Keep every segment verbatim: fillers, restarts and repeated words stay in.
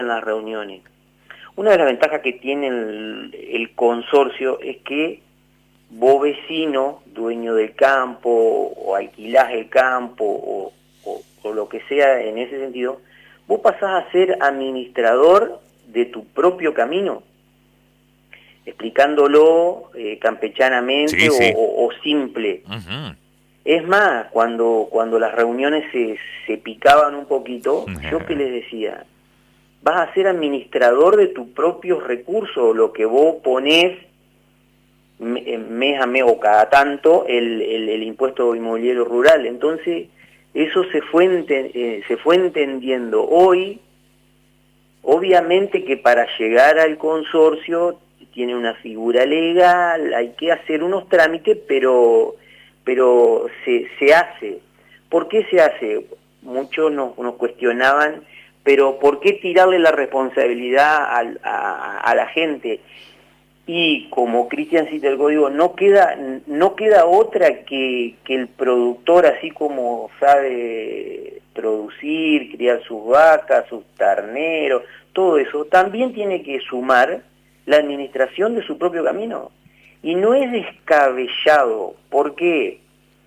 en las reuniones. Una de las ventajas que tiene el, el consorcio es que vos vecino, dueño del campo, o alquilás el campo, o, o, o lo que sea en ese sentido, vos pasás a ser administrador de tu propio camino, explicándolo eh, campechanamente Sí, sí. o, o, o simple. Uh-huh. Es más, cuando, cuando las reuniones se, se picaban un poquito, yo que les decía, vas a ser administrador de tus propios recursos, lo que vos ponés mes a mes o cada tanto el, el, el impuesto inmobiliario rural. Entonces eso se fue, ente, eh, se fue entendiendo. Hoy, obviamente que para llegar al consorcio tiene una figura legal, hay que hacer unos trámites, pero, pero se, se hace. ¿Por qué se hace? Muchos nos, nos cuestionaban, pero ¿por qué tirarle la responsabilidad a, a, a la gente? Y como Cristian cita el código, no queda, no queda otra que, que el productor, así como sabe producir, criar sus vacas, sus terneros, todo eso, también tiene que sumar la administración de su propio camino. Y no es descabellado. ¿Por qué?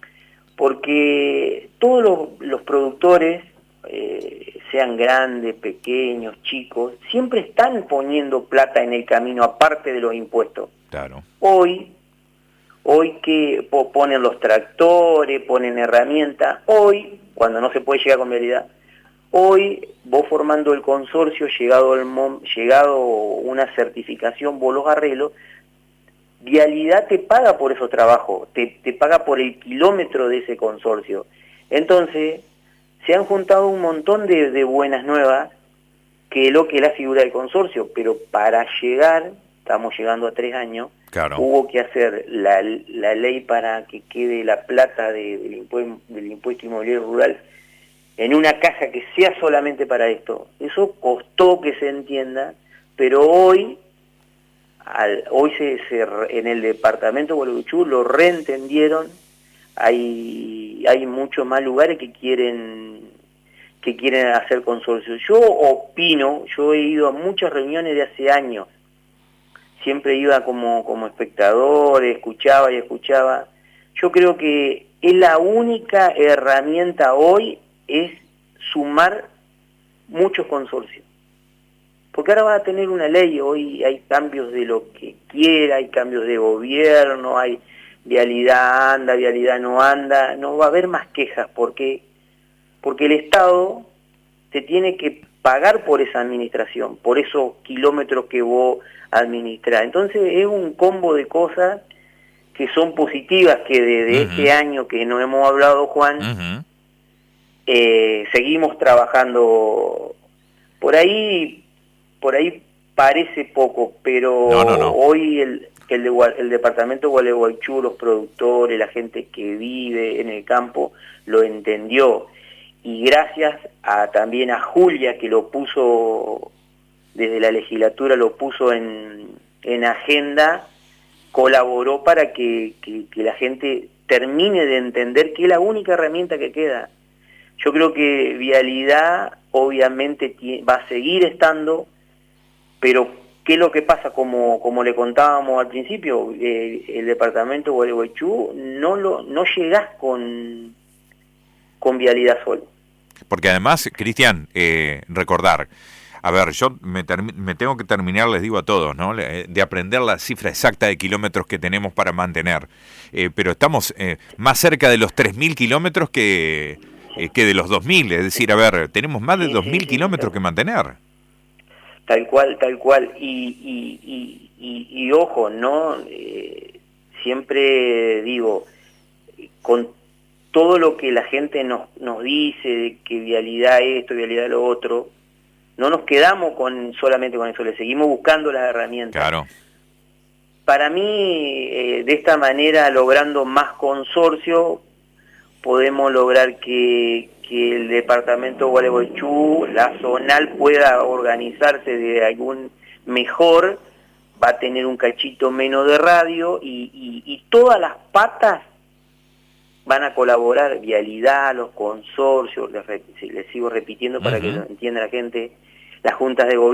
Porque todos los, los productores, eh, sean grandes, pequeños, chicos, siempre están poniendo plata en el camino, aparte de los impuestos. Claro. Hoy, hoy que ponen los tractores, ponen herramientas, hoy, cuando no se puede llegar con vialidad, hoy vos formando el consorcio, llegado, el mom, llegado una certificación, vos los arreglos, Vialidad te paga por esos trabajos, te, te paga por el kilómetro de ese consorcio. Entonces, se han juntado un montón de, de buenas nuevas, que es lo que es la figura del consorcio, pero para llegar, estamos llegando a tres años, claro. Hubo que hacer la, la ley para que quede la plata de, del, impuesto, del impuesto inmobiliario rural en una caja que sea solamente para esto. Eso costó que se entienda, pero hoy... Al, hoy se, se, en el departamento de Gualeguaychú lo reentendieron, hay, hay muchos más lugares que quieren, que quieren hacer consorcios. Yo opino, yo he ido a muchas reuniones de hace años, siempre iba como, como espectador, escuchaba y escuchaba. Yo creo que es la única herramienta hoy es sumar muchos consorcios. Porque ahora va a tener una ley, hoy hay cambios de lo que quiera, hay cambios de gobierno, hay vialidad anda, vialidad no anda, no va a haber más quejas, porque, porque el Estado te tiene que pagar por esa administración, por esos kilómetros que vos administrás. Entonces es un combo de cosas que son positivas, que desde uh-huh. este año que no hemos hablado, Juan, uh-huh. eh, seguimos trabajando por ahí. Por ahí parece poco, pero no, no, no. hoy el, el, de, el departamento de Gualeguaychú, los productores, la gente que vive en el campo, lo entendió. Y gracias a, también a Julia, que lo puso desde la legislatura, lo puso en, en agenda, colaboró para que, que, que la gente termine de entender que es la única herramienta que queda. Yo creo que vialidad obviamente va a seguir estando, pero ¿qué es lo que pasa? Como, como le contábamos al principio, eh, el departamento de Gualeguaychú no, lo, no llegás con, con vialidad solo. Porque además, Cristian, eh, recordar, a ver, yo me, me tengo que terminar, les digo a todos, ¿no? De aprender la cifra exacta de kilómetros que tenemos para mantener. Eh, pero estamos eh, más cerca de los tres mil kilómetros que, eh, que de los dos mil. Es decir, a ver, tenemos más de sí, dos mil sí, kilómetros sí, que mantener. Tal cual, tal cual. Y, y, y, y, y ojo, ¿no? Eh, siempre digo, con todo lo que la gente nos, nos dice de que vialidad esto, vialidad lo otro, no nos quedamos con solamente con eso, le seguimos buscando las herramientas. Claro. Para mí, eh, de esta manera, logrando más consorcio, podemos lograr que, que el departamento de Gualeguaychú, la zonal, pueda organizarse de algún mejor, va a tener un cachito menos de radio y, y, y todas las patas van a colaborar, vialidad, los consorcios, les, les sigo repitiendo para uh-huh. que lo entienda la gente, las juntas de gobierno